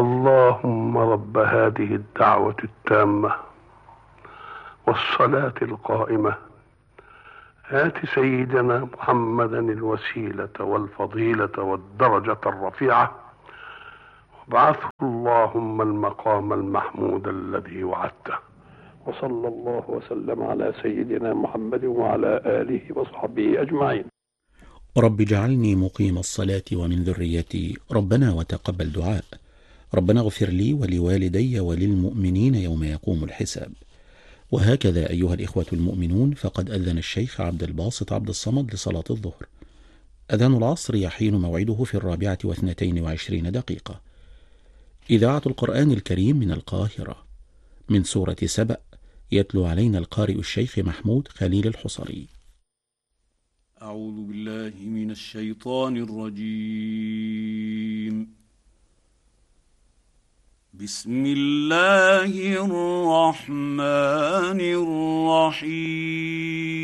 اللهم رب هذه الدعوة التامة والصلاة القائمة آت سيدنا محمدا الوسيلة والفضيلة والدرجة الرفيعة وابعثه اللهم المقام المحمود الذي وعدته. وصلى الله وسلم على سيدنا محمد وعلى آله وصحبه أجمعين. رب اجعلني مقيم الصلاة ومن ذريتي، ربنا وتقبل دعاء. ربنا اغفر لي ولوالدي وللمؤمنين يوم يقوم الحساب. وهكذا أيها الإخوة المؤمنون، فقد أذن الشيخ عبد الباسط عبد الصمد لصلاة الظهر. أذان العصر يحين موعده في 4:22. إذاعة القرآن الكريم من القاهرة، من سورة سبأ، يتلو علينا القارئ الشيخ محمود خليل الحصري. أعوذ بالله من الشيطان الرجيم. بسم الله الرحمن الرحيم.